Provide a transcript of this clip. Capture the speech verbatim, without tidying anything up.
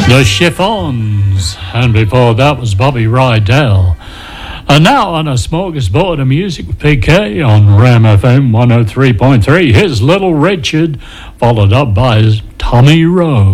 The Chiffons, and before that was Bobby Rydell. And now on a smorgasbord of music with P K on Ram F M one oh three point three, here's Little Richard, followed up by Tommy Rowe.